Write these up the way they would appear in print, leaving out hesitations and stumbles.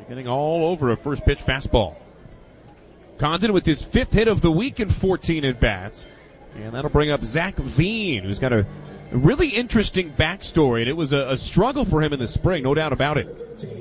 Getting all over a first pitch fastball. Condon with his 5th hit of the week in 14 at-bats. And that'll bring up Zach Veen, who's got a really interesting backstory. And it was a struggle for him in the spring, no doubt about it.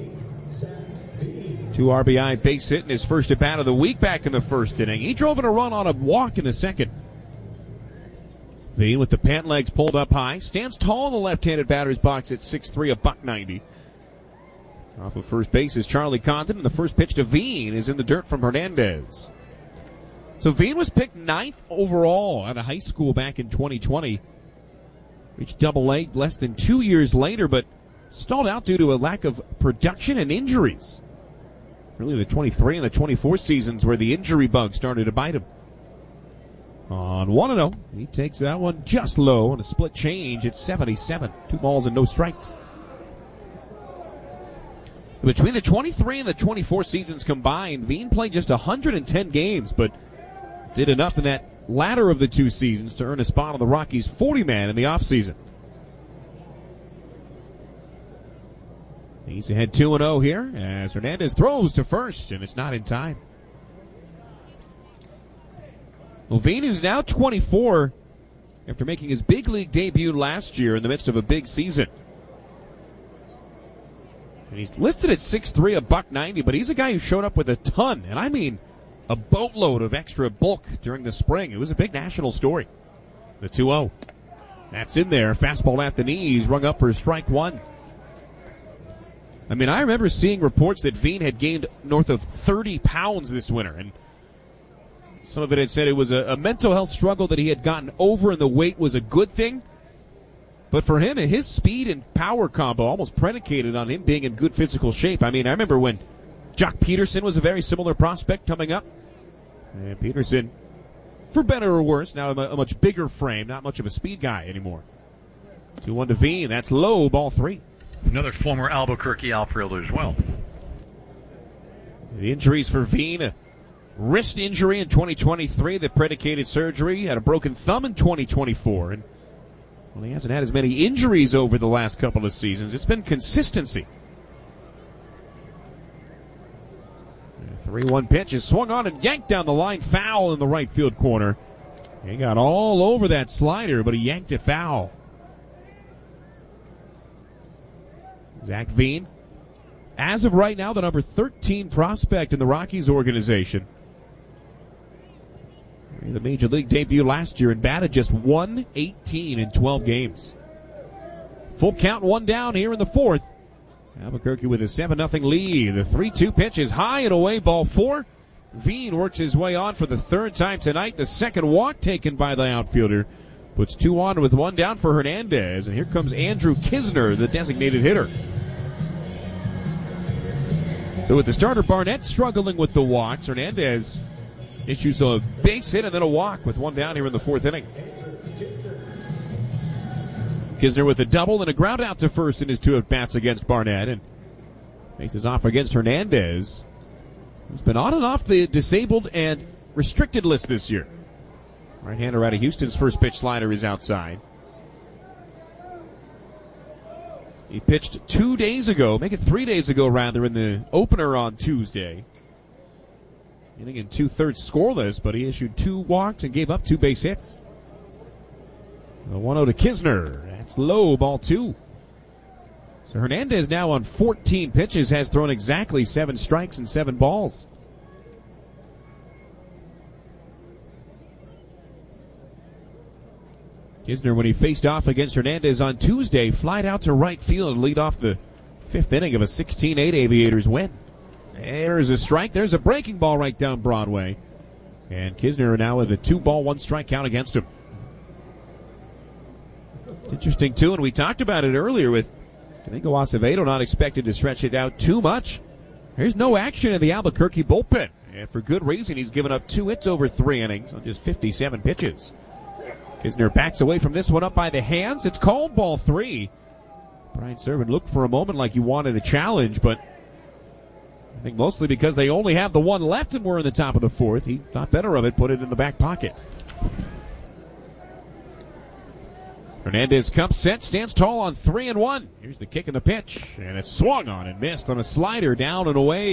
2 RBI base hit in his first at-bat of the week back in the first inning. He drove in a run on a walk in the second. Veen with the pant legs pulled up high. Stands tall in the left-handed batter's box at 6'3", $190. Off of first base is Charlie Condon, and the first pitch to Veen is in the dirt from Hernandez. So Veen was picked 9th overall out of high school back in 2020. Reached Double-A less than 2 years later, but stalled out due to a lack of production and injuries. Really the 23 and the 24 seasons where the injury bug started to bite him. On 1-0, he takes that one just low on a split change at 77. 2 balls and no strikes. Between the 23 and the 24 seasons combined, Veen played just 110 games, but did enough in that latter of the 2 seasons to earn a spot on the Rockies' 40-man in the offseason. He's ahead 2-0 here as Hernandez throws to first, and it's not in time. Well, Veen, who's now 24 after making his big league debut last year in the midst of a big season. And he's listed at 6'3", $190, but he's a guy who showed up with a ton, and I mean a boatload of extra bulk during the spring. It was a big national story. The 2-0. That's in there. Fastball at the knees, rung up for strike 1. I mean, I remember seeing reports that Veen had gained north of 30 pounds this winter, and some of it had said it was a mental health struggle that he had gotten over and the weight was a good thing. But for him, his speed and power combo almost predicated on him being in good physical shape. I mean, I remember when Jock Peterson was a very similar prospect coming up. And Peterson, for better or worse, now a much bigger frame, not much of a speed guy anymore. 2-1 to Veen. That's low, ball 3. Another former Albuquerque outfielder as well. The injuries for Veen, a wrist injury in 2023 that predicated surgery, had a broken thumb in 2024, and well, he hasn't had as many injuries over the last couple of seasons. It's been consistency. 3-1 pitch is swung on and yanked down the line, foul in the right field corner. He got all over that slider, but he yanked it foul. Zach Veen, as of right now, the number 13 prospect in the Rockies organization. The Major League debut last year and batted just 118 in 12 games. Full count, 1 down here in the 4th. Albuquerque with a 7-0 lead. The 3-2 pitch is high and away, ball 4. Veen works his way on for the 3rd time tonight. The second walk taken by the outfielder puts 2 on with 1 down for Hernandez. And here comes Andrew Kisner, the designated hitter. So with the starter Barnett struggling with the walks, Hernandez issues a base hit and then a walk with 1 down here in the 4th inning. Kisner with a double and a ground out to first in his 2 at-bats against Barnett, and faces off against Hernandez, who's been on and off the disabled and restricted list this year. Right-hander out of Houston's first pitch slider is outside. He pitched 2 days ago, make it 3 days ago rather, in the opener on Tuesday. Inning in 2/3 scoreless, but he issued 2 walks and gave up 2 base hits. The 1-0 to Kisner. That's low, ball 2. So Hernandez now on 14 pitches has thrown exactly 7 strikes and 7 balls. Kisner, when he faced off against Hernandez on Tuesday, flied out to right field to lead off the 5th inning of a 16-8 Aviators win. There's a strike. There's a breaking ball right down Broadway. And Kisner now with a 2-ball, 1 strike count against him. It's interesting, too, and we talked about it earlier with Domingo Acevedo not expected to stretch it out too much. There's no action in the Albuquerque bullpen. And for good reason, he's given up 2 hits over 3 innings on just 57 pitches. Kisner backs away from this one up by the hands. It's called ball 3. Brian Serven looked for a moment like he wanted a challenge, but I think mostly because they only have the 1 left and we're in the top of the 4th. He thought better of it, put it in the back pocket. Hernandez comes set, stands tall on 3-1. Here's the kick and the pitch, and it's swung on and missed on a slider down and away.